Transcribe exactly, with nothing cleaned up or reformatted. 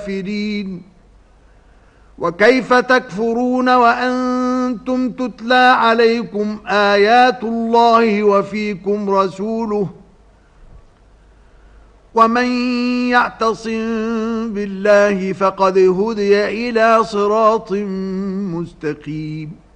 الكافرين وكيف تكفرون وأنتم تتلى عليكم آيات الله وفيكم رسوله ومن يعتصم بالله فقد هدي إلى صراط مستقيم